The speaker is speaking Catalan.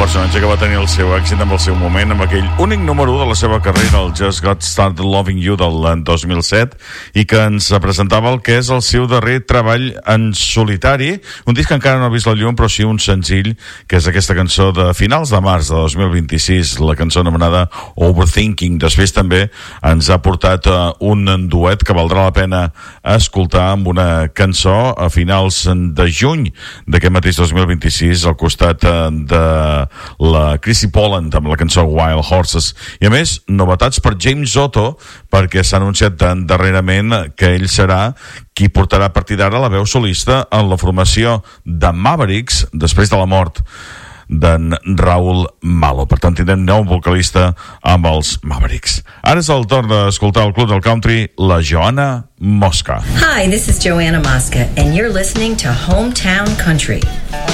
personatge que va tenir el seu èxit amb el seu moment, amb aquell únic número 1 de la seva carrera, el Just Got Started Loving You del 2007, i que ens presentava el que és el seu darrer treball en solitari, un disc que encara no ha vist la llum, però sí un senzill, que és aquesta cançó de finals de març de 2026, la cançó anomenada Overthinking. Després també ens ha portat un duet que valdrà la pena escoltar amb una cançó a finals de juny d'aquest mateix 2026 al costat de la Chrissy Poland amb la cançó Wild Horses. I a més, novetats per James Otto, perquè s'ha anunciat darrerament que ell serà qui portarà a partir d'ara la veu solista en la formació de Mavericks després de la mort d'en Raúl Malo. Per tant, tindrem nou vocalista amb els Mavericks. Ara és el torn d'escoltar el Club del Country, la Joana Mosca. Hi, this is Joanna Mosca, and you're listening to Hometown Country.